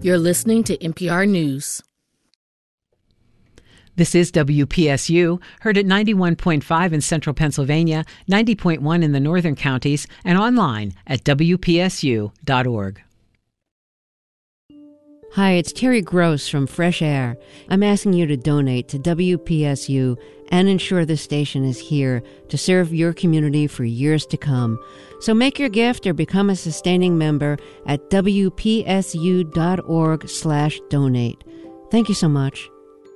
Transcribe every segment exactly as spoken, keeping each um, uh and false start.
You're listening to N P R News. This is W P S U, heard at ninety-one point five in central Pennsylvania, ninety point one in the northern counties, and online at W P S U dot org. Hi, it's Terry Gross from Fresh Air. I'm asking you to donate to W P S U and ensure this station is here to serve your community for years to come. So make your gift or become a sustaining member at W P S U dot org slash donate. Thank you so much.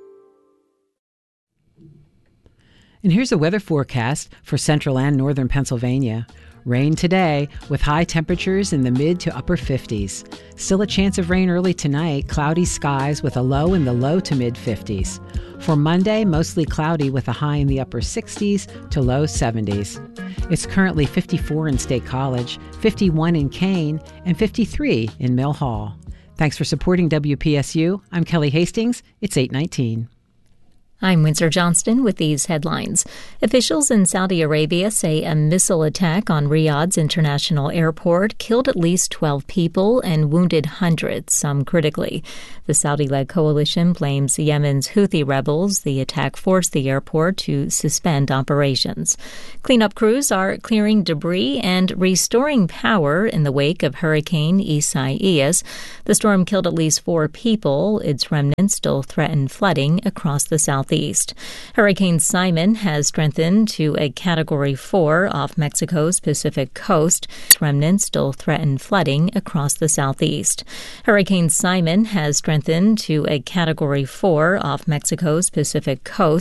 And here's a weather forecast for central and northern Pennsylvania. Rain today with high temperatures in the mid to upper fifties. Still a chance of rain early tonight, cloudy skies with a low in the low to mid fifties. For Monday, mostly cloudy with a high in the upper sixties to low seventies. It's currently fifty-four in State College, fifty-one in Kane, and fifty-three in Mill Hall. Thanks for supporting W P S U. I'm Kelly Hastings. It's eight nineteen. I'm Windsor Johnston with these headlines. Officials in Saudi Arabia say a missile attack on Riyadh's international airport killed at least twelve people and wounded hundreds, some critically. The Saudi-led coalition blames Yemen's Houthi rebels. The attack forced the airport to suspend operations. Cleanup crews are clearing debris and restoring power in the wake of Hurricane Isaias. The storm killed at least four people. Its remnants still threaten flooding across the south. East. Hurricane Simon has strengthened to a Category four off Mexico's Pacific coast. Remnants still threaten flooding across the southeast. Hurricane Simon has strengthened to a Category four off Mexico's Pacific coast.